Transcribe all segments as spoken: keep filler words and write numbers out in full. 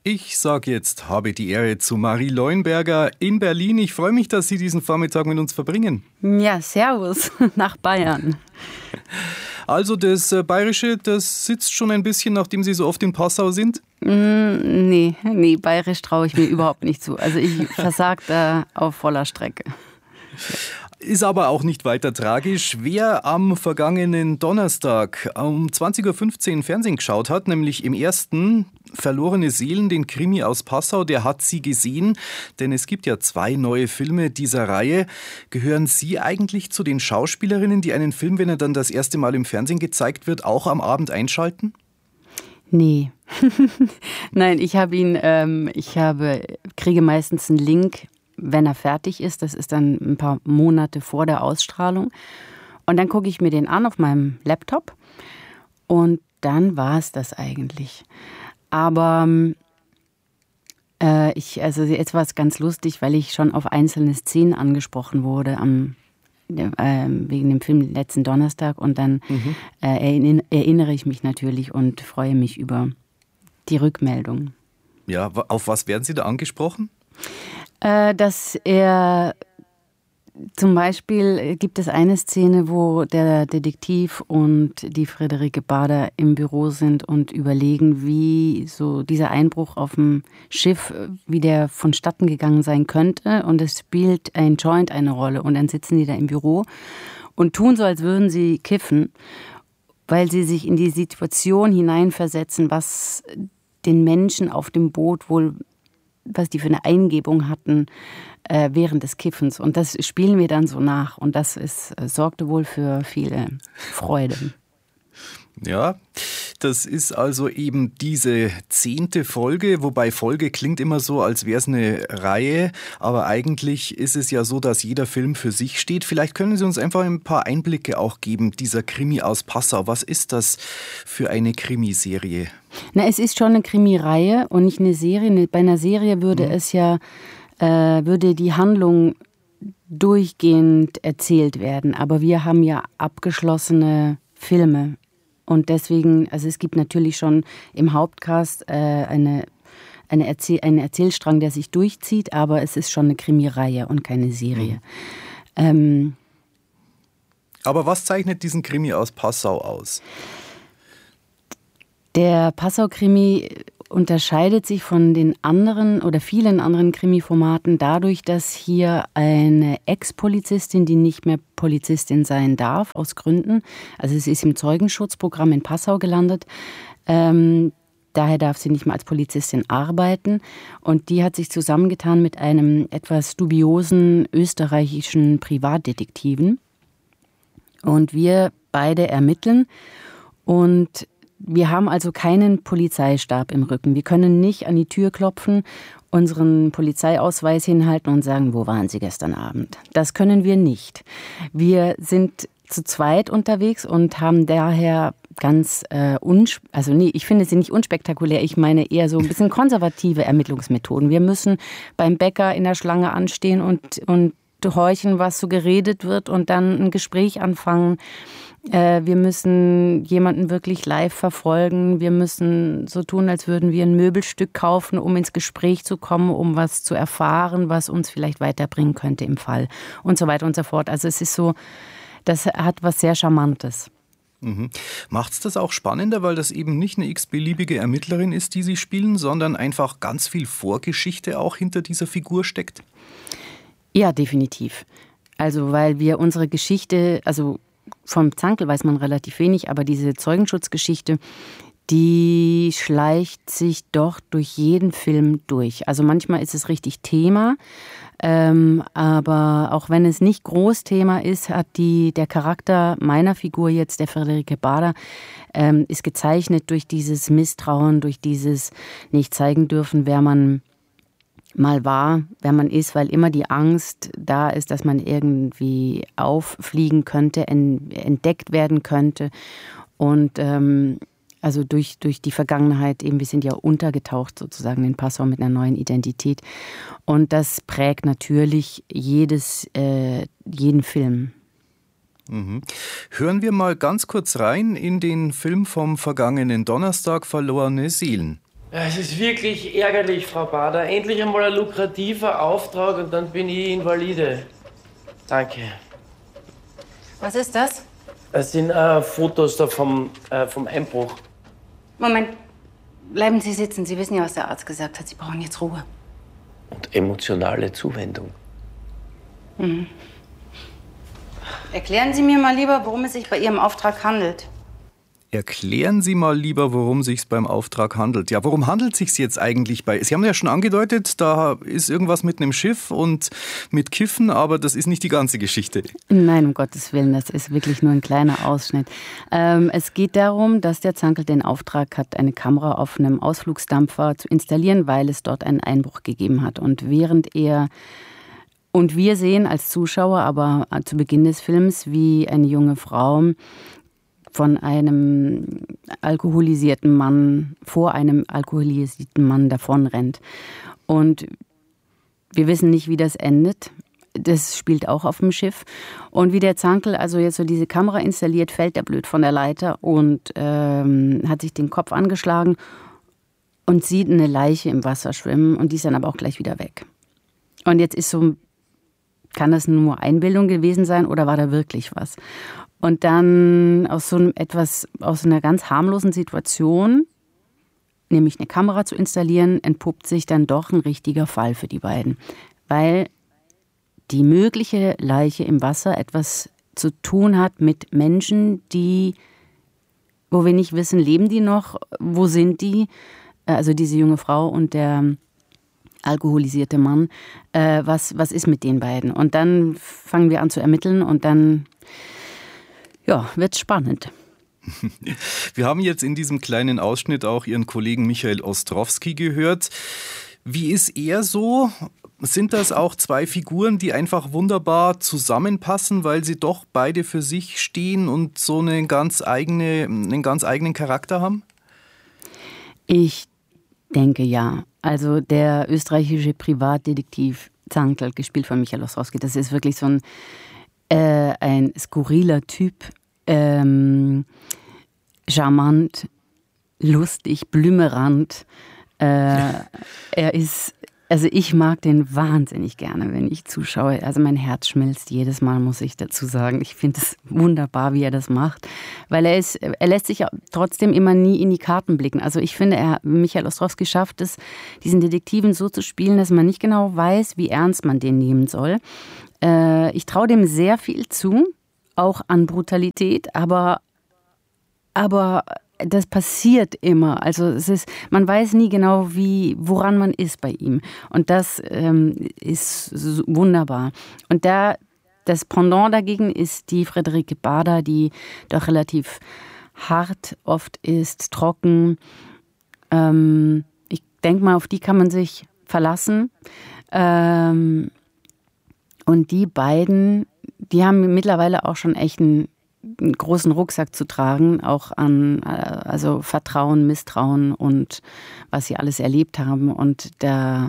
Ich sage jetzt, habe die Ehre zu Marie Leuenberger in Berlin. Ich freue mich, dass Sie diesen Vormittag mit uns verbringen. Ja, servus nach Bayern. Also das Bayerische, das sitzt schon ein bisschen, nachdem Sie so oft in Passau sind? Mm, nee, nee, Bayerisch traue ich mir überhaupt nicht zu. Also ich versage da auf voller Strecke. Ist aber auch nicht weiter tragisch. Wer am vergangenen Donnerstag um zwanzig Uhr fünfzehn Fernsehen geschaut hat, nämlich im ersten Verlorene Seelen, den Krimi aus Passau, der hat sie gesehen. Denn es gibt ja zwei neue Filme dieser Reihe. Gehören Sie eigentlich zu den Schauspielerinnen, die einen Film, wenn er dann das erste Mal im Fernsehen gezeigt wird, auch am Abend einschalten? Nee. Nein, ich habe ihn, ähm, ich habe, kriege meistens einen Link, wenn er fertig ist. Das ist dann ein paar Monate vor der Ausstrahlung. Und dann gucke ich mir den an auf meinem Laptop. Und dann war es das eigentlich. Aber äh, ich, also jetzt war es ganz lustig, weil ich schon auf einzelne Szenen angesprochen wurde am, äh, wegen dem Film letzten Donnerstag. Und dann mhm. äh, erinnere ich mich natürlich und freue mich über die Rückmeldung. Ja, auf was werden Sie da angesprochen? Dass er, zum Beispiel gibt es eine Szene, wo der Detektiv und die Friederike Bader im Büro sind und überlegen, wie so dieser Einbruch auf dem Schiff, wie der vonstatten gegangen sein könnte. Und es spielt ein Joint eine Rolle. Und dann sitzen die da im Büro und tun so, als würden sie kiffen, weil sie sich in die Situation hineinversetzen, was den Menschen auf dem Boot wohl, was die für eine Eingebung hatten äh, während des Kiffens. Und das spielen wir dann so nach. Und das ist, äh, sorgte wohl für viele Freude. Ja, das ist also eben diese zehnte Folge, wobei Folge klingt immer so, als wäre es eine Reihe, aber eigentlich ist es ja so, dass jeder Film für sich steht. Vielleicht können Sie uns einfach ein paar Einblicke auch geben, dieser Krimi aus Passau. Was ist das für eine Krimiserie? Na, es ist schon eine Krimireihe und nicht eine Serie. Bei einer Serie würde mhm. es ja, äh, würde die Handlung durchgehend erzählt werden, aber wir haben ja abgeschlossene Filme. Und deswegen, also es gibt natürlich schon im Hauptcast äh, eine, eine Erzähl- einen Erzählstrang, der sich durchzieht, aber es ist schon eine Krimireihe und keine Serie. Mhm. Ähm, aber was zeichnet diesen Krimi aus Passau aus? Der Passau-Krimi unterscheidet sich von den anderen oder vielen anderen Krimi-Formaten dadurch, dass hier eine Ex-Polizistin, die nicht mehr Polizistin sein darf, aus Gründen, also sie ist im Zeugenschutzprogramm in Passau gelandet, ähm, daher darf sie nicht mehr als Polizistin arbeiten und die hat sich zusammengetan mit einem etwas dubiosen österreichischen Privatdetektiven und wir beide ermitteln und wir haben also keinen Polizeistab im Rücken. Wir können nicht an die Tür klopfen, unseren Polizeiausweis hinhalten und sagen, wo waren Sie gestern Abend? Das können wir nicht. Wir sind zu zweit unterwegs und haben daher ganz, äh, uns, also nee, ich finde sie nicht unspektakulär, ich meine eher so ein bisschen konservative Ermittlungsmethoden. Wir müssen beim Bäcker in der Schlange anstehen und, und horchen, was so geredet wird und dann ein Gespräch anfangen. Wir müssen jemanden wirklich live verfolgen. Wir müssen so tun, als würden wir ein Möbelstück kaufen, um ins Gespräch zu kommen, um was zu erfahren, was uns vielleicht weiterbringen könnte im Fall und so weiter und so fort. Also es ist so, das hat was sehr Charmantes. Mhm. Macht es das auch spannender, weil das eben nicht eine x-beliebige Ermittlerin ist, die Sie spielen, sondern einfach ganz viel Vorgeschichte auch hinter dieser Figur steckt? Ja, definitiv. Also weil wir unsere Geschichte, also vom Zankl weiß man relativ wenig, aber diese Zeugenschutzgeschichte, die schleicht sich doch durch jeden Film durch. Also manchmal ist es richtig Thema, ähm, aber auch wenn es nicht Großthema ist, hat die, der Charakter meiner Figur jetzt, der Friederike Bader, ähm, ist gezeichnet durch dieses Misstrauen, durch dieses nicht zeigen dürfen, wer man mal war, wer man ist, weil immer die Angst da ist, dass man irgendwie auffliegen könnte, entdeckt werden könnte. Und ähm, also durch, durch die Vergangenheit eben, wir sind ja untergetaucht sozusagen in Passau mit einer neuen Identität. Und das prägt natürlich jedes, äh, jeden Film. Mhm. Hören wir mal ganz kurz rein in den Film vom vergangenen Donnerstag, Verlorene Seelen. Ja, es ist wirklich ärgerlich, Frau Bader. Endlich einmal ein lukrativer Auftrag und dann bin ich Invalide. Danke. Was ist das? Es sind äh, Fotos da vom, äh, vom Einbruch. Moment. Bleiben Sie sitzen. Sie wissen ja, was der Arzt gesagt hat. Sie brauchen jetzt Ruhe. Und emotionale Zuwendung. Mhm. Erklären Sie mir mal lieber, worum es sich bei Ihrem Auftrag handelt. Erklären Sie mal lieber, worum es sich beim Auftrag handelt. Ja, worum handelt es sich jetzt eigentlich bei? Sie haben ja schon angedeutet, da ist irgendwas mit einem Schiff und mit Kiffen, aber das ist nicht die ganze Geschichte. Nein, um Gottes Willen, das ist wirklich nur ein kleiner Ausschnitt. Ähm, es geht darum, dass der Zankl den Auftrag hat, eine Kamera auf einem Ausflugsdampfer zu installieren, weil es dort einen Einbruch gegeben hat. Und während er und wir sehen als Zuschauer aber zu Beginn des Films, wie eine junge Frau von einem alkoholisierten Mann, vor einem alkoholisierten Mann davonrennt. Und wir wissen nicht, wie das endet. Das spielt auch auf dem Schiff. Und wie der Zankl also jetzt so diese Kamera installiert, fällt er blöd von der Leiter und ähm, hat sich den Kopf angeschlagen und sieht eine Leiche im Wasser schwimmen und die ist dann aber auch gleich wieder weg. Und jetzt ist so, kann das nur Einbildung gewesen sein oder war da wirklich was? Und dann aus so einem etwas, aus einer ganz harmlosen Situation, nämlich eine Kamera zu installieren, entpuppt sich dann doch ein richtiger Fall für die beiden. Weil die mögliche Leiche im Wasser etwas zu tun hat mit Menschen, die, wo wir nicht wissen, leben die noch, wo sind die? Also diese junge Frau und der alkoholisierte Mann. Äh, was, was ist mit den beiden? Und dann fangen wir an zu ermitteln und dann ja, wird's spannend. Wir haben jetzt in diesem kleinen Ausschnitt auch Ihren Kollegen Michael Ostrowski gehört. Wie ist er so? Sind das auch zwei Figuren, die einfach wunderbar zusammenpassen, weil sie doch beide für sich stehen und so eine ganz eigene, einen ganz eigenen Charakter haben? Ich denke ja. Also der österreichische Privatdetektiv Zankl, gespielt von Michael Ostrowski, das ist wirklich so ein Äh, ein skurriler Typ, ähm, charmant, lustig, blümerant. Äh, er ist, also ich mag den wahnsinnig gerne, wenn ich zuschaue. Also mein Herz schmilzt jedes Mal, muss ich dazu sagen. Ich finde es wunderbar, wie er das macht, weil er ist, er lässt sich trotzdem immer nie in die Karten blicken. Also ich finde, er, Michael Ostrowski schafft es, diesen Detektiven so zu spielen, dass man nicht genau weiß, wie ernst man den nehmen soll. Ich traue dem sehr viel zu, auch an Brutalität, aber, aber das passiert immer. Also es ist, man weiß nie genau, wie, woran man ist bei ihm. Und das ähm, ist wunderbar. Und da, das Pendant dagegen ist die Friederike Bader, die doch relativ hart oft ist, trocken. Ähm, ich denke mal, auf die kann man sich verlassen. Ähm, Und die beiden, die haben mittlerweile auch schon echt einen, einen großen Rucksack zu tragen, auch an also Vertrauen, Misstrauen und was sie alles erlebt haben. Und da,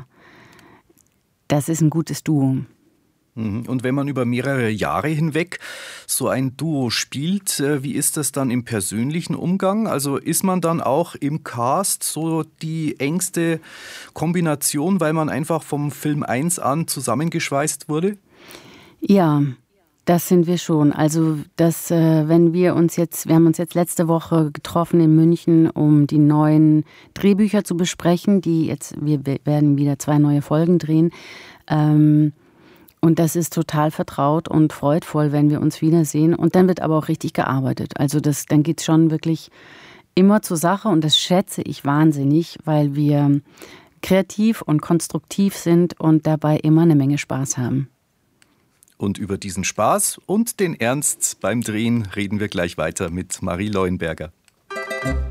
das ist ein gutes Duo. Und wenn man über mehrere Jahre hinweg so ein Duo spielt, wie ist das dann im persönlichen Umgang? Also ist man dann auch im Cast so die engste Kombination, weil man einfach vom Film eins an zusammengeschweißt wurde? Ja, das sind wir schon. Also das, äh, wenn wir uns jetzt, wir haben uns jetzt letzte Woche getroffen in München, um die neuen Drehbücher zu besprechen, die jetzt, wir werden wieder zwei neue Folgen drehen. Ähm, Und das ist total vertraut und freudvoll, wenn wir uns wiedersehen. Und dann wird aber auch richtig gearbeitet. Also das, dann geht es schon wirklich immer zur Sache. Und das schätze ich wahnsinnig, weil wir kreativ und konstruktiv sind und dabei immer eine Menge Spaß haben. Und über diesen Spaß und den Ernst beim Drehen reden wir gleich weiter mit Marie Leuenberger.